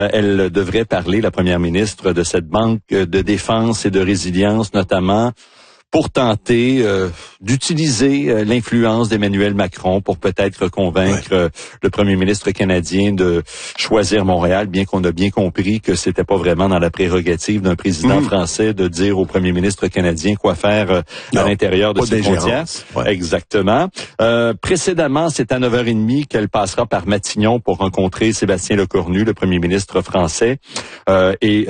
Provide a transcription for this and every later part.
Elle devrait parler, la première ministre, de cette banque de défense et de résilience, notamment pour tenter d'utiliser l'influence d'Emmanuel Macron pour peut-être convaincre le premier ministre canadien de choisir Montréal, bien qu'on a bien compris que c'était pas vraiment dans la prérogative d'un président français de dire au premier ministre canadien quoi faire à l'intérieur de ses frontières. Exactement. Précédemment, c'est à 9h30 qu'elle passera par Matignon pour rencontrer Sébastien Lecornu, le premier ministre français, il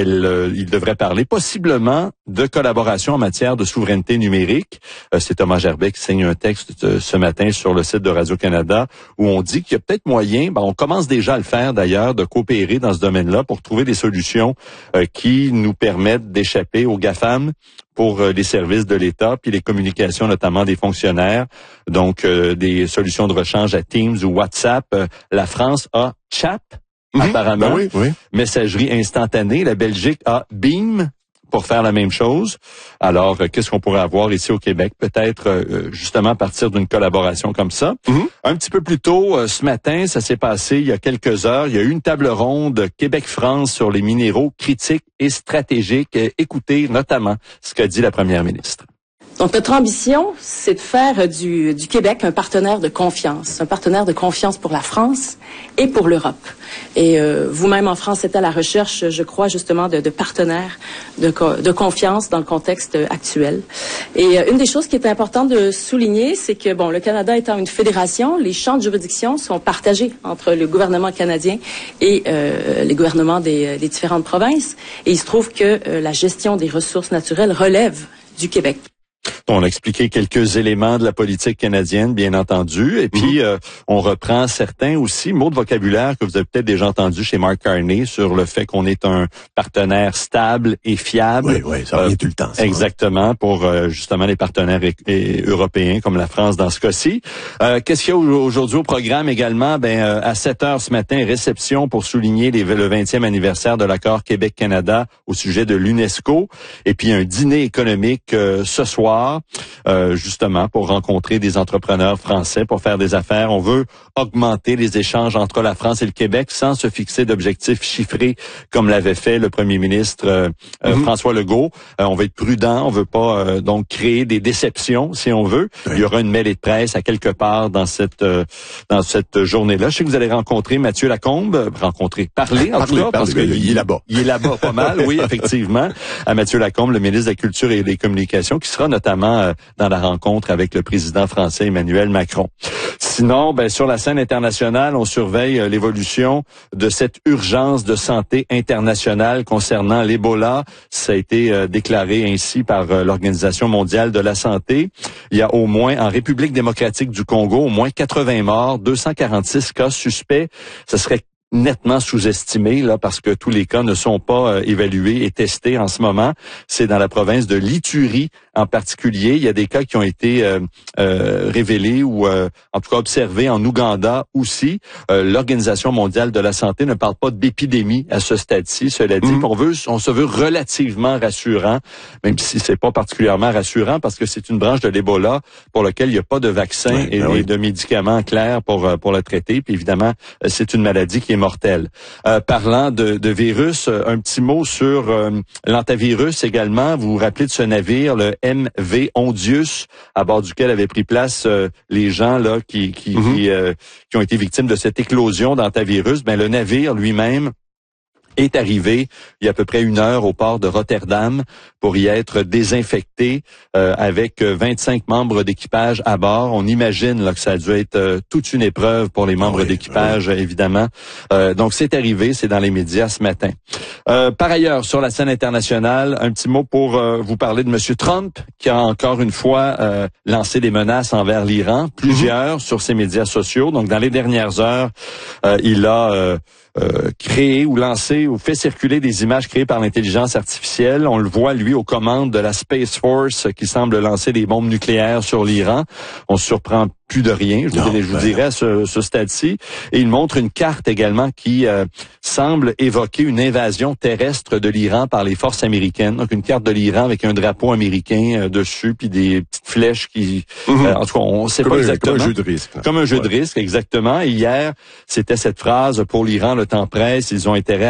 devrait parler possiblement de collaboration en matière de souveraineté numérique. C'est Thomas Gerbet qui signe un texte ce matin sur le site de Radio-Canada où on dit qu'il y a peut-être moyen, on commence déjà à le faire d'ailleurs, de coopérer dans ce domaine-là pour trouver des solutions qui nous permettent d'échapper aux GAFAM pour les services de l'État, puis les communications notamment des fonctionnaires, donc des solutions de rechange à Teams ou WhatsApp. La France a Chat, apparemment, messagerie instantanée. La Belgique a Beam, pour faire la même chose. Alors, qu'est-ce qu'on pourrait avoir ici au Québec? Peut-être justement à partir d'une collaboration comme ça. Un petit peu plus tôt, ce matin, ça s'est passé il y a quelques heures. Il y a eu une table ronde Québec-France sur les minéraux critiques et stratégiques. Écoutez notamment ce qu'a dit la première ministre. Donc, notre ambition, c'est de faire du Québec un partenaire de confiance pour la France et pour l'Europe. Et vous-même en France, êtes à la recherche, je crois, justement, de partenaires de confiance dans le contexte actuel. Et une des choses qui est importante de souligner, c'est que, le Canada étant une fédération, les champs de juridiction sont partagés entre le gouvernement canadien et les gouvernements des différentes provinces. Et il se trouve que la gestion des ressources naturelles relève du Québec. On a expliqué quelques éléments de la politique canadienne, bien entendu, et puis on reprend certains aussi mots de vocabulaire que vous avez peut-être déjà entendu chez Mark Carney sur le fait qu'on est un partenaire stable et fiable. Oui, ça revient tout le temps. Ça, exactement, pour justement les partenaires européens comme la France dans ce cas-ci. Qu'est-ce qu'il y a aujourd'hui au programme également? À 7h ce matin, réception pour souligner le 20e anniversaire de l'accord Québec-Canada au sujet de l'UNESCO, et puis un dîner économique ce soir. Justement pour rencontrer des entrepreneurs français pour faire des affaires. On veut augmenter les échanges entre la France et le Québec sans se fixer d'objectifs chiffrés comme l'avait fait le premier ministre François Legault. On veut être prudent, on veut pas donc créer des déceptions si on veut. Il y aura une mêlée de presse à quelque part dans cette journée-là. Je sais que vous allez rencontrer Mathieu Lacombe, parler en tout cas, parce qu'il est là-bas. Il est là-bas pas mal, oui, effectivement. À Mathieu Lacombe, le ministre de la Culture et des Communications, qui sera notamment dans la rencontre avec le président français Emmanuel Macron. Sinon, sur la scène internationale, on surveille l'évolution de cette urgence de santé internationale concernant l'Ebola. Ça a été déclaré ainsi par l'Organisation mondiale de la santé. Il y a au moins, en République démocratique du Congo, au moins 80 morts, 246 cas suspects. Ça serait nettement sous-estimé là parce que tous les cas ne sont pas évalués et testés en ce moment. C'est dans la province de l'Ituri en particulier. Il y a des cas qui ont été révélés ou en tout cas observés en Ouganda aussi. L'Organisation mondiale de la santé ne parle pas d'épidémie à ce stade-ci. Cela dit, on se veut relativement rassurant, même si c'est pas particulièrement rassurant parce que c'est une branche de l'Ebola pour laquelle il n'y a pas de vaccin et de médicaments clairs pour la traiter. Puis évidemment, c'est une maladie qui est mortelle. Parlant de virus, un petit mot sur l'antivirus également. Vous vous rappelez de ce navire, le MV Ondius, à bord duquel avaient pris place les gens là qui ont été victimes de cette éclosion d'antivirus. Le navire lui-même est arrivé il y a à peu près 1 heure au port de Rotterdam pour y être désinfecté avec 25 membres d'équipage à bord. On imagine là que ça a dû être toute une épreuve pour les membres d'équipage, évidemment. Donc c'est arrivé, c'est dans les médias ce matin. Par ailleurs, sur la scène internationale, un petit mot pour vous parler de M. Trump qui a encore une fois lancé des menaces envers l'Iran, plusieurs sur ses médias sociaux. Donc dans les dernières heures, il a créé ou lancé ou fait circuler des images créées par l'intelligence artificielle. On le voit, lui, aux commandes de la Space Force qui semble lancer des bombes nucléaires sur l'Iran. On se surprend plus de rien, je vous dirais à ce stade-ci. Et il montre une carte également qui semble évoquer une invasion terrestre de l'Iran par les forces américaines. Donc une carte de l'Iran avec un drapeau américain dessus, puis des petites flèches qui... en tout cas, on ne sait pas exactement. Comme un jeu de risque. Comme un jeu de risque, exactement. Et hier, c'était cette phrase, pour l'Iran, le temps presse, ils ont intérêt